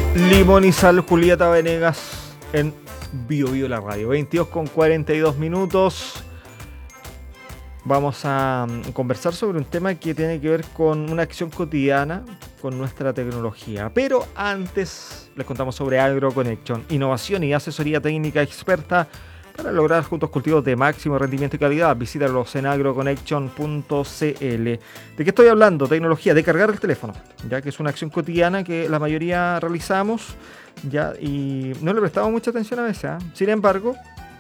Limón y Sal, Julieta Venegas en Bio Bio la radio. 22:42. Vamos a conversar sobre un tema que tiene que ver con una acción cotidiana con nuestra tecnología. Pero antes les contamos sobre AgroConnection, innovación y asesoría técnica experta para lograr juntos cultivos de máximo rendimiento y calidad. Visítalos en agroconnection.cl. ¿De qué estoy hablando? Tecnología, de cargar el teléfono, ya que es una acción cotidiana que la mayoría realizamos, ya, y no le prestamos mucha atención a veces, ¿eh? Sin embargo,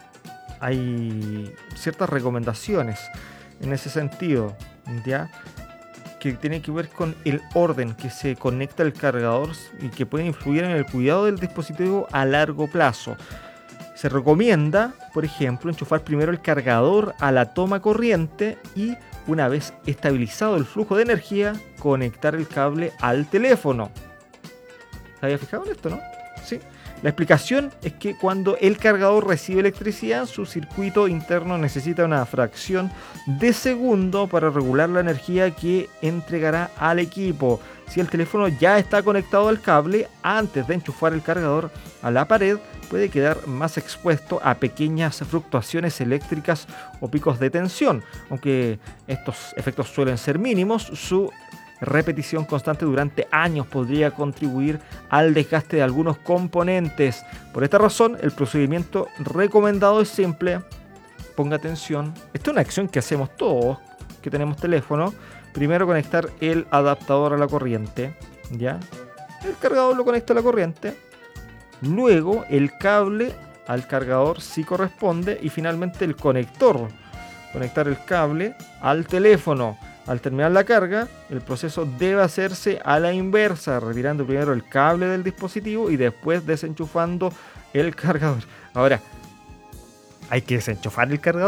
hay ciertas recomendaciones en ese sentido, ya, que tienen que ver con el orden que se conecta el cargador y que pueden influir en el cuidado del dispositivo a largo plazo. Se recomienda, por ejemplo, enchufar primero el cargador a la toma corriente y, una vez estabilizado el flujo de energía, conectar el cable al teléfono. ¿Se había fijado en esto, no? Sí. La explicación es que cuando el cargador recibe electricidad, su circuito interno necesita una fracción de segundo para regular la energía que entregará al equipo. Si el teléfono ya está conectado al cable, antes de enchufar el cargador a la pared, puede quedar más expuesto a pequeñas fluctuaciones eléctricas o picos de tensión. Aunque estos efectos suelen ser mínimos, su repetición constante durante años podría contribuir al desgaste de algunos componentes. Por esta razón, el procedimiento recomendado es simple. Ponga atención. Esta es una acción que hacemos todos que tenemos teléfono. Primero, conectar el adaptador a la corriente, ¿ya? El cargador lo conecta a la corriente. Luego, el cable al cargador si corresponde. Y finalmente, el conector. Conectar el cable al teléfono. Al terminar la carga, el proceso debe hacerse a la inversa, retirando primero el cable del dispositivo y después desenchufando el cargador. Ahora, hay que desenchufar el cargador.